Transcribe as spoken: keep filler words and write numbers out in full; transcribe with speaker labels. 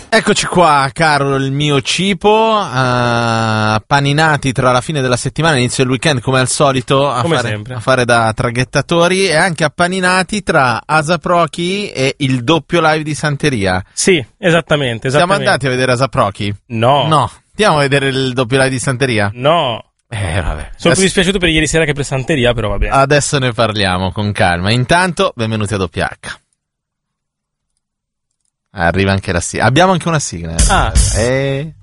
Speaker 1: Eccoci qua, caro il mio cipo, uh, paninati tra la fine della settimana e l'inizio del weekend come al solito a,
Speaker 2: come
Speaker 1: fare,
Speaker 2: sempre.
Speaker 1: a fare da traghettatori, e anche appaninati tra Asaprochi e il doppio live di Santeria.
Speaker 2: Sì, esattamente, esattamente.
Speaker 1: Siamo andati a vedere Asaprochi?
Speaker 2: No.
Speaker 1: No. Andiamo a vedere il doppio live di Santeria?
Speaker 2: No.
Speaker 1: Eh, vabbè.
Speaker 2: Sono
Speaker 1: Adesso...
Speaker 2: più dispiaciuto per ieri sera che per Santeria, però va bene.
Speaker 1: Adesso ne parliamo con calma. Intanto, benvenuti a Doppia H. Arriva anche la sigla. Abbiamo anche una sigla.
Speaker 2: Ah.
Speaker 1: Eh.